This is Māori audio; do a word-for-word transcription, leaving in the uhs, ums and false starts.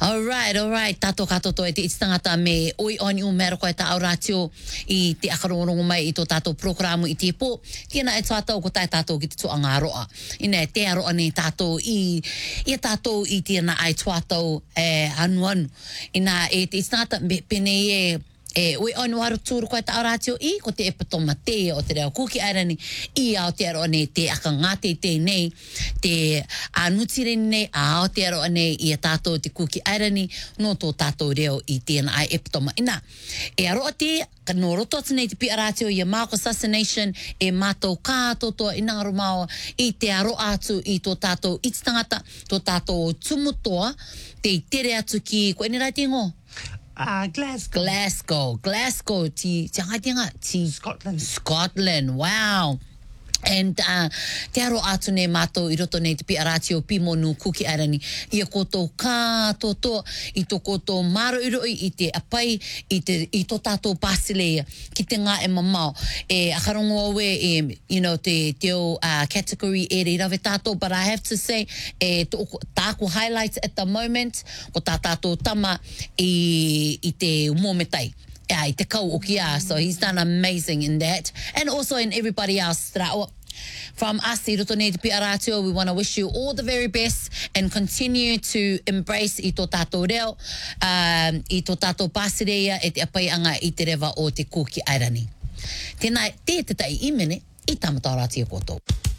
All right, all right. Tato katoto e te itangata me oi oni o mero koe ta auratio I te akarongo mai I to tato programu I te po. Tina e tātou ko tai tātou ki te to angaroa. Ina e te aroa ne tātou I I tātou I tina ai tātou e anu anu. Ina e te itangata me pene e E oi onu aru tūru koe ta auratio I, ko te epatoma te o te reo kuki airani I Aotearoa nei te akangate te nei, te anutire nei a Aotearoa nei I a tātou te kuki airani no tō tātou reo I tēnā ai epatoma. Ina, e aroa te, ka no roto atu nei te pi aratio I a Marco Assassination e mātou kātotoa I ngaro māua I te aroa atu I tō tātou ititangata, tō tātou tumutoa, te tere atu ki, koe ni rai te ngō? Uh, Glasgow. Glasgow. Glasgow. Ti, ti hangatinga? Ti Scotland. Scotland. Wow. And uh, te aro atu ne mātou I roto nei te pi aratio pimonu kuki arani I a kotou kātoto I to kotou maro iroi I te apai I, te, I to tātou pāsilea ki te ngā e mamau e akarongo awe e you know te teo uh, category e rei rawe tātou but I have to say e to, tāko highlights at the moment ko tā tātou tama I, I te umometai Yeah, te kau o kia, so he's done amazing in that. And also in everybody else. From us, I roto nei te pi aratio, we want to wish you all the very best and continue to embrace I tō tātou reo, um, I tō tātou pāsirea e te apai anga I te rewa o te kuki airani. Tēnā, te te tai I mene, I tamatau rātia kotou.